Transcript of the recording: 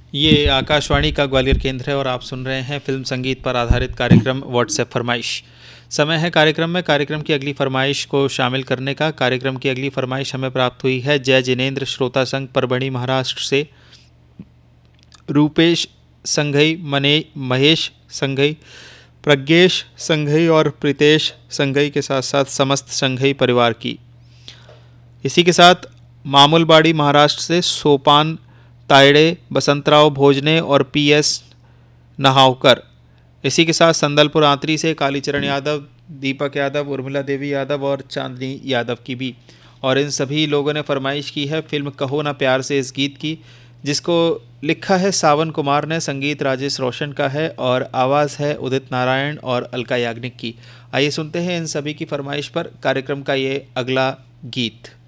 ये आकाशवाणी का ग्वालियर केंद्र है और आप सुन रहे हैं फिल्म संगीत पर आधारित कार्यक्रम व्हाट्सएप फरमाइश। समय है कार्यक्रम की अगली फरमाइश को शामिल करने का। कार्यक्रम की अगली फरमाइश हमें प्राप्त हुई है जय जिनेन्द्र श्रोता संघ परभणी महाराष्ट्र से। Rupesh Shanghai, Mahesh Shanghai, Pradnyesh Shanghai और प्रीतेश संघई के साथ साथ समस्त संघई परिवार की। इसी के साथ मामूलबाड़ी महाराष्ट्र से सोपान तायड़े, बसंतराव भोजने और पीएस नहावकर। इसी के साथ संदलपुर आंतरी से कालीचरण यादव, दीपक यादव, उर्मिला देवी यादव और चांदनी यादव की भी। और इन सभी लोगों ने फरमाइश की है फिल्म कहो ना प्यार से इस गीत की, जिसको लिखा है सावन कुमार ने, संगीत राजेश रोशन का है और आवाज़ है उदित नारायण और अलका याग्निक की। आइए सुनते हैं इन सभी की फरमाइश पर कार्यक्रम का ये अगला गीत।